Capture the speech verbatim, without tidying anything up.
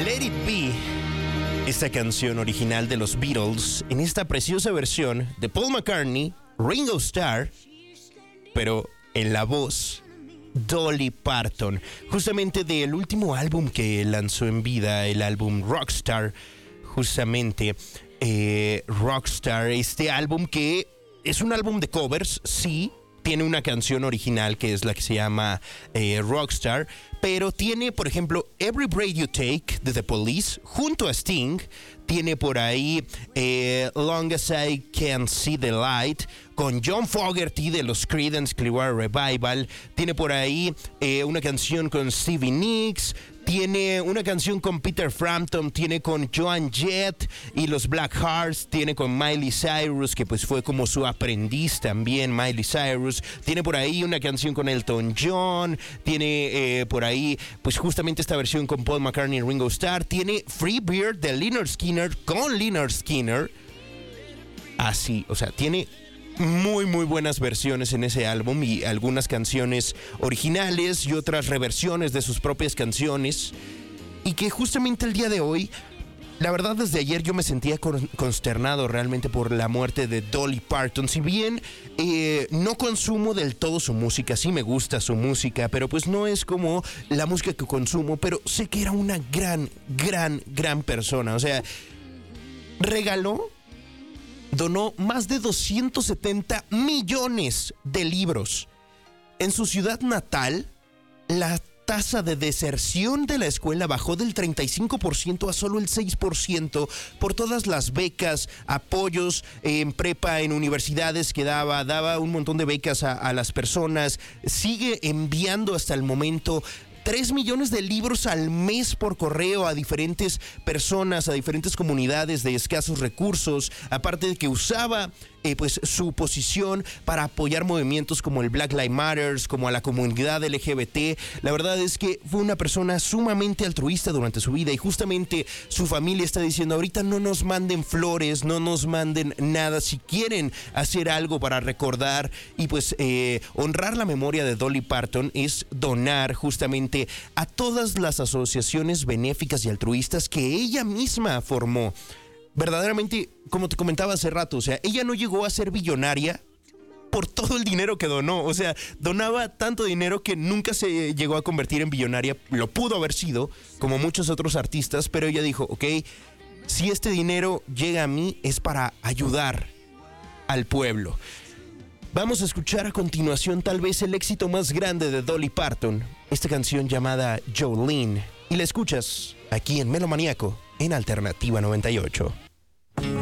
Let It Be, esta canción original de los Beatles, en esta preciosa versión de Paul McCartney, Ringo Starr, pero en la voz Dolly Parton, justamente del último álbum que lanzó en vida, el álbum Rockstar, justamente eh, Rockstar, este álbum que es un álbum de covers, sí. Tiene una canción original que es la que se llama eh, Rockstar, pero tiene, por ejemplo, Every Breath You Take de The Police junto a Sting. Tiene por ahí eh, Long As I Can See The Light con John Fogerty de los Creedence Clearwater Revival. Tiene por ahí eh, una canción con Stevie Nicks. Tiene una canción con Peter Frampton, tiene con Joan Jett y los Black Hearts, tiene con Miley Cyrus, que pues fue como su aprendiz también, Miley Cyrus. Tiene por ahí una canción con Elton John, tiene eh, por ahí pues justamente esta versión con Paul McCartney y Ringo Starr. Tiene Free Bird de Lynyrd Skynyrd con Lynyrd Skynyrd. Así, o sea, tiene muy muy buenas versiones en ese álbum y algunas canciones originales y otras reversiones de sus propias canciones, y que justamente el día de hoy, la verdad desde ayer yo me sentía consternado realmente por la muerte de Dolly Parton. Si bien eh, no consumo del todo su música, sí me gusta su música, pero pues no es como la música que consumo, pero sé que era una gran, gran, gran persona. O sea, regaló donó más de doscientos setenta millones de libros. En su ciudad natal, la tasa de deserción de la escuela bajó del treinta y cinco por ciento a solo el seis por ciento por todas las becas, apoyos en prepa, en universidades que daba, daba un montón de becas a, a las personas. Sigue enviando hasta el momento tres millones de libros al mes por correo a diferentes personas, a diferentes comunidades de escasos recursos, aparte de que usaba eh, pues su posición para apoyar movimientos como el Black Lives Matter, como a la comunidad L G B T. La verdad es que fue una persona sumamente altruista durante su vida, y justamente su familia está diciendo: ahorita no nos manden flores, no nos manden nada. Si quieren hacer algo para recordar y pues eh, honrar la memoria de Dolly Parton, es donar justamente a todas las asociaciones benéficas y altruistas que ella misma formó. Verdaderamente, como te comentaba hace rato, o sea, ella no llegó a ser billonaria por todo el dinero que donó. O sea, donaba tanto dinero que nunca se llegó a convertir en billonaria. Lo pudo haber sido, como muchos otros artistas, pero ella dijo: ok, si este dinero llega a mí es para ayudar al pueblo. Vamos a escuchar a continuación tal vez el éxito más grande de Dolly Parton, esta canción llamada Jolene, y la escuchas aquí en Melomaníaco en Alternativa noventa y ocho.